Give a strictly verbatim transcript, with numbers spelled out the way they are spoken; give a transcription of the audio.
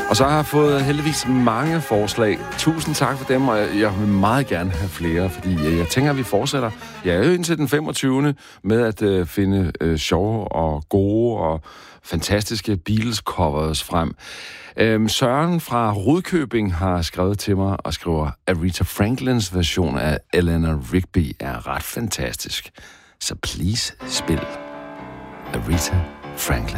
Og så har jeg fået heldigvis mange forslag. Tusind tak for dem, og jeg vil meget gerne have flere, fordi jeg tænker, at vi fortsætter. Jeg er jo indtil den femogtyvende med at øh, finde øh, sjove og gode og fantastiske Beatles-covers frem. Øhm, Søren fra Rudkøbing har skrevet til mig og skriver, at Aretha Franklins version af Eleanor Rigby er ret fantastisk. Så please spil Aretha Franklin.